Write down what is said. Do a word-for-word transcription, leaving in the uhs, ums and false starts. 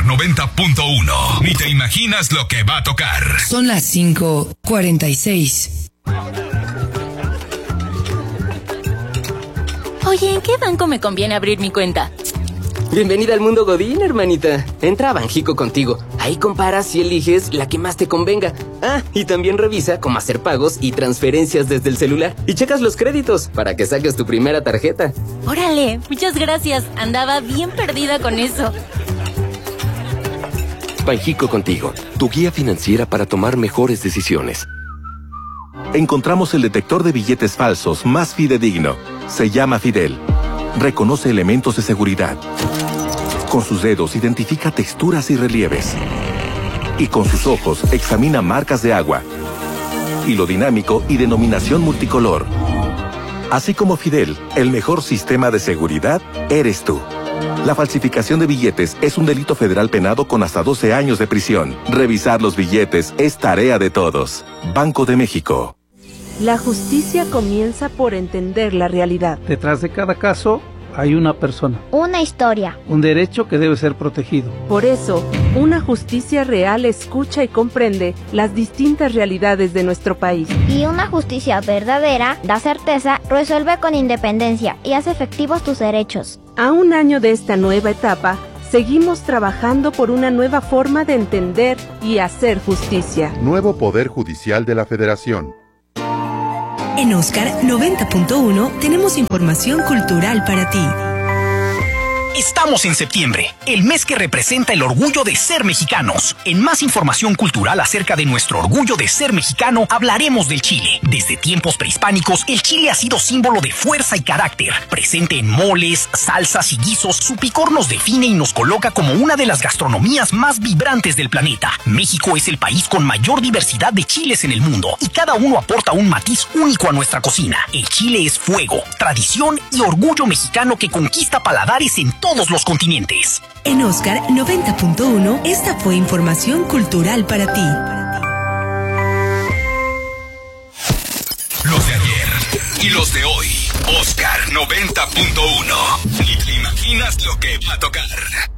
Oscar noventa punto uno. Ni te imaginas lo que va a tocar. Son las cinco cuarenta y seis. Oye, ¿en qué banco me conviene abrir mi cuenta? Bienvenida al mundo Godín, hermanita. Entra a Banjico Contigo. Ahí comparas y eliges la que más te convenga. Ah, y también revisa cómo hacer pagos y transferencias desde el celular. Y checas los créditos para que saques tu primera tarjeta. Órale, muchas gracias. Andaba bien perdida con eso. Banjico Contigo, tu guía financiera para tomar mejores decisiones. Encontramos el detector de billetes falsos más fidedigno. Se llama Fidel. Reconoce elementos de seguridad. Con sus dedos identifica texturas y relieves. Y con sus ojos examina marcas de agua, hilo dinámico y denominación multicolor. Así como Fidel, el mejor sistema de seguridad eres tú. La falsificación de billetes es un delito federal penado con hasta doce años de prisión. Revisar los billetes es tarea de todos. Banco de México. La justicia comienza por entender la realidad. Detrás de cada caso hay una persona. Una historia. Un derecho que debe ser protegido. Por eso, una justicia real escucha y comprende las distintas realidades de nuestro país. Y una justicia verdadera da certeza, resuelve con independencia y hace efectivos tus derechos. A un año de esta nueva etapa, seguimos trabajando por una nueva forma de entender y hacer justicia. Nuevo Poder Judicial de la Federación. En Oscar noventa punto uno tenemos información cultural para ti. Estamos en septiembre, el mes que representa el orgullo de ser mexicanos. En más información cultural acerca de nuestro orgullo de ser mexicano, hablaremos del chile. Desde tiempos prehispánicos, el chile ha sido símbolo de fuerza y carácter. Presente en moles, salsas y guisos, su picor nos define y nos coloca como una de las gastronomías más vibrantes del planeta. México es el país con mayor diversidad de chiles en el mundo y cada uno aporta un matiz único a nuestra cocina. El chile es fuego, tradición y orgullo mexicano que conquista paladares en todos los continentes. En Oscar noventa punto uno, esta fue información cultural para ti. Los de ayer y los de hoy. Oscar noventa punto uno. Ni te imaginas lo que va a tocar.